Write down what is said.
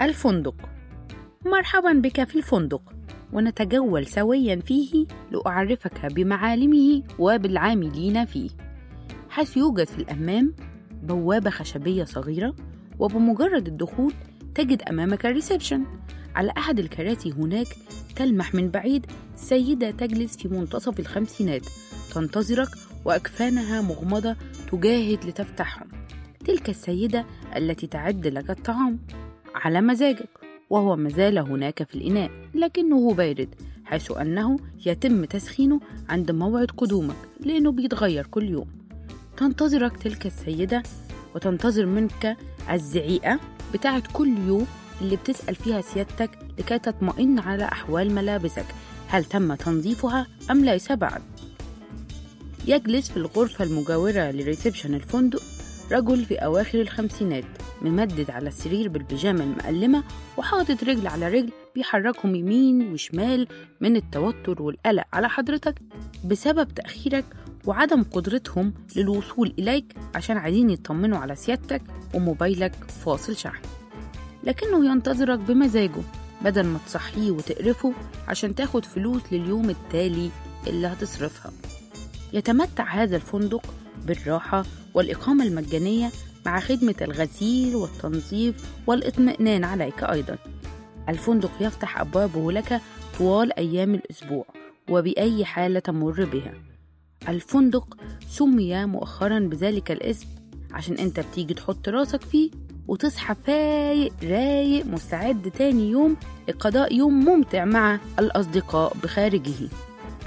الفندق. مرحبا بك في الفندق، ونتجول سويا فيه لأعرفك بمعالمه وبالعاملين فيه، حيث يوجد في الأمام بوابة خشبية صغيرة، وبمجرد الدخول تجد أمامك الريسبشن. على أحد الكراسي هناك تلمح من بعيد سيدة تجلس في منتصف الخمسينات تنتظرك، وأكفانها مغمضة تجاهد لتفتحهم. تلك السيدة التي تعد لك الطعام على مزاجك، وهو مازال هناك في الإناء لكنه بارد، حيث أنه يتم تسخينه عند موعد قدومك لأنه بيتغير كل يوم. تنتظرك تلك السيدة وتنتظر منك الزعيقة بتاعت كل يوم اللي بتسأل فيها سيادتك لكي تطمئن على أحوال ملابسك، هل تم تنظيفها أم ليس بعد. يجلس في الغرفة المجاورة لريسبشن الفندق رجل في أواخر الخمسينات، ممدد على السرير بالبيجامة المقلمة وحاطط رجل على رجل، بيحركهم يمين وشمال من التوتر والقلق على حضرتك بسبب تأخيرك وعدم قدرتهم للوصول إليك، عشان عايزين يطمنوا على سيادتك وموبايلك فاصل شحن. لكنه ينتظرك بمزاجه بدل ما تصحيه وتقرفه عشان تاخد فلوس لليوم التالي اللي هتصرفها. يتمتع هذا الفندق بالراحة والإقامة المجانية مع خدمة الغسيل والتنظيف والإطمئنان عليك أيضا. الفندق يفتح أبوابه لك طوال أيام الأسبوع وبأي حالة تمر بها. الفندق سمي مؤخرا بذلك الاسم عشان انت بتيجي تحط راسك فيه وتصحى فايق رايق مستعد تاني يوم لقضاء يوم ممتع مع الأصدقاء بخارجه.